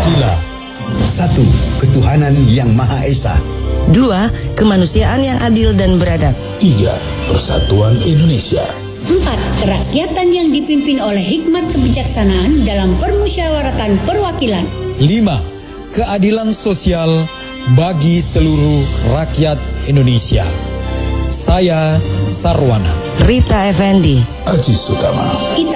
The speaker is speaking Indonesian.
Pancasila. 1. Ketuhanan yang Maha Esa. 2. Kemanusiaan yang adil dan beradab. 3. Persatuan Indonesia. 4. Kerakyatan yang dipimpin oleh hikmat kebijaksanaan dalam permusyawaratan perwakilan. 5. Keadilan sosial bagi seluruh rakyat Indonesia. Saya Sarwana. Rita Effendi. Aziz Utama. Kita